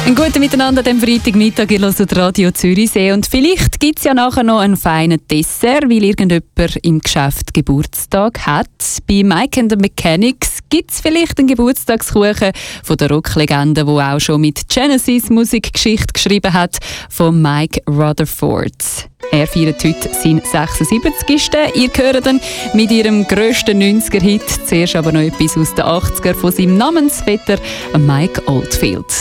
Ein guten Miteinander am Freitagmittag. Ihr hört Radio Zürichsee. Und vielleicht gibt es ja nachher noch einen feinen Dessert, weil irgendjemand im Geschäft Geburtstag hat. Bei Mike and the Mechanics gibt es vielleicht einen Geburtstagskuchen von der Rocklegende, die auch schon mit Genesis Musikgeschichte geschrieben hat, von Mike Rutherford. Er feiert heute seinen 76. Ihr hört dann mit ihrem grössten 90er-Hit. Zuerst aber noch etwas aus den 80er von seinem Namensvetter Mike Oldfield.